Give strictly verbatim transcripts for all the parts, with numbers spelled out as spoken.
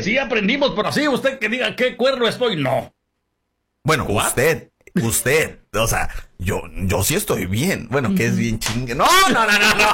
sí aprendimos, pero así usted que diga qué cuerno estoy, no. Bueno, ¿What? usted, usted, o sea, yo, yo sí estoy bien. Bueno, que es bien chingue. No, no, no, no, no.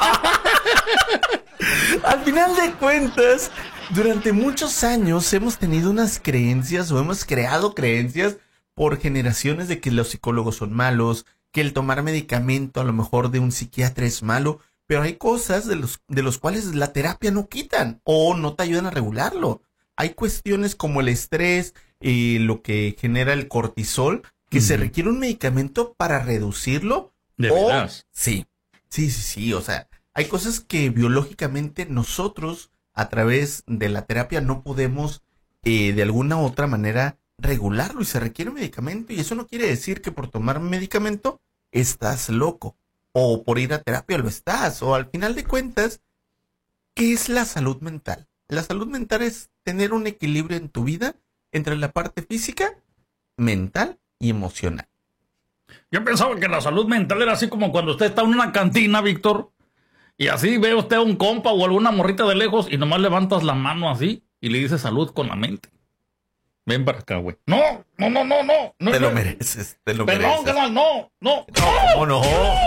Al final de cuentas, durante muchos años hemos tenido unas creencias o hemos creado creencias por generaciones de que los psicólogos son malos, que el tomar medicamento a lo mejor de un psiquiatra es malo, pero hay cosas de los, de los cuales la terapia no quitan o no te ayudan a regularlo. Hay cuestiones como el estrés y lo que genera el cortisol, que uh-huh. se requiere un medicamento para reducirlo. ¿De o, verdad? Sí, sí, sí, sí, o sea, hay cosas que biológicamente nosotros a través de la terapia no podemos eh, de alguna u otra manera regularlo y se requiere un medicamento, y eso no quiere decir que por tomar medicamento estás loco o por ir a terapia lo estás, o al final de cuentas, ¿qué es la salud mental? La salud mental es tener un equilibrio en tu vida entre la parte física, mental y emocional. Yo pensaba que la salud mental era así como cuando usted está en una cantina, Víctor, y así ve usted a un compa o alguna morrita de lejos y nomás levantas la mano así y le dices salud con la mente. Ven para acá, güey. No, no, no, no, no. no te no. lo mereces, te lo Perdón, mereces. canal, no, no. No, no, no.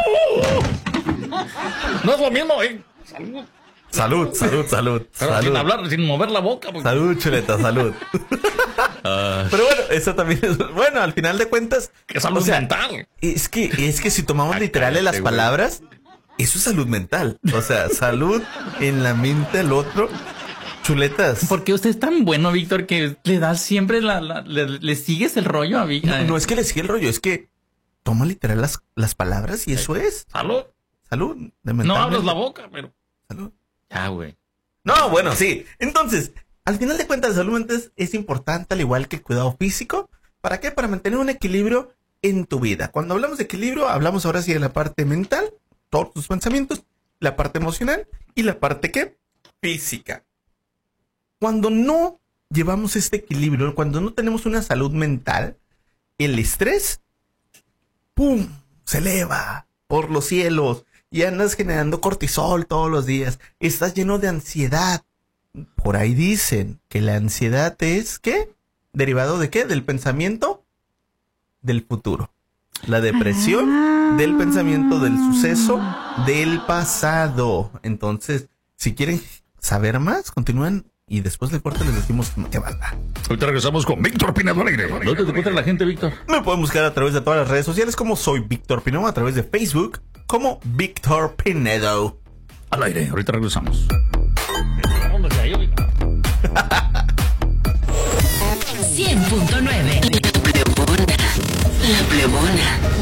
No es lo mismo, eh. Salud. Salud, salud, salud. Pero salud. sin hablar, sin mover la boca. Porque... Salud, chuleta, salud. Uh, Pero bueno, eso también es... Bueno, al final de cuentas... ¿Qué salud o sea, mental? Es que, es que si tomamos literales las palabras, eso es salud mental. O sea, salud en la mente del otro. Chuletas. ¿Por qué usted es tan bueno, Víctor, que le das siempre la... la le, le sigues el rollo a Víctor? No, no es que le siga el rollo, es que toma literal las, las palabras y eso es. Salud. Salud. De no abras la boca, pero... Salud. Ya, güey. No, bueno, sí. Entonces, al final de cuentas, la salud mental es, es importante, al igual que el cuidado físico. ¿Para qué? Para mantener un equilibrio en tu vida. Cuando hablamos de equilibrio, hablamos ahora sí de la parte mental, todos tus pensamientos, la parte emocional y la parte, ¿qué? Física. Cuando no llevamos este equilibrio, cuando no tenemos una salud mental, el estrés, ¡pum!, se eleva por los cielos. Y andas generando cortisol todos los días. Estás lleno de ansiedad. Por ahí dicen que la ansiedad es, ¿qué? ¿Derivado de qué? Del pensamiento del futuro. La depresión ah. del pensamiento del suceso del pasado. Entonces, si quieren saber más, continúen y después de corte les decimos qué va. Ahorita regresamos con Víctor Pinedo Alegre. ¿Dónde te encuentra la gente, Víctor? Me pueden buscar a través de todas las redes sociales como soy Víctor Pinedo, a través de Facebook como Víctor Pinedo. Al aire, ahorita regresamos. cien punto nueve La Plebona. La Plebona.